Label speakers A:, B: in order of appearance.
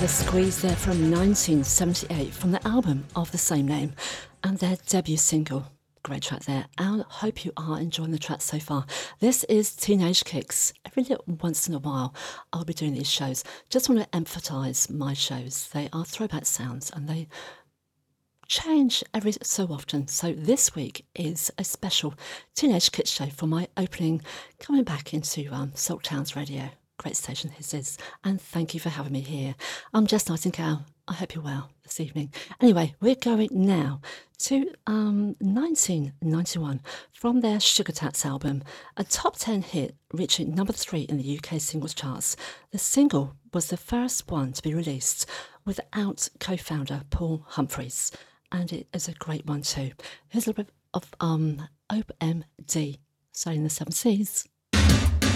A: The Squeeze there from 1978 from the album of the same name and their debut single. Great track there. I hope you are enjoying the track so far. This is Teenage Kicks. Every little once in a while I'll be doing these shows. Just want to emphasise my shows. They are throwback sounds and they change every so often. So this week is a special Teenage Kicks show for my opening, coming back into Saltowns Radio. Great station this is, and thank you for having me here. I'm Jess Nightingale. I hope you're well this evening. Anyway, we're going now to 1991 from their Sugar Tats album, a top 10 hit reaching number 3 in the UK singles charts. The single was the first one to be released without co-founder Paul Humphreys, and it is a great one too. Here's a little bit of OMD, so in the 7 Seas.